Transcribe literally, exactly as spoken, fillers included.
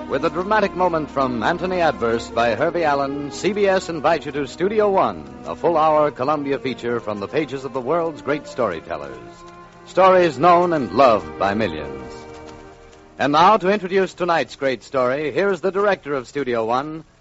with a dramatic moment from Anthony Adverse by Herbie Allen, C B S invites you to Studio One, a full-hour Columbia feature from the pages of the world's great storytellers. Stories known and loved by millions. And now, to introduce tonight's great story, here's the director of Studio One,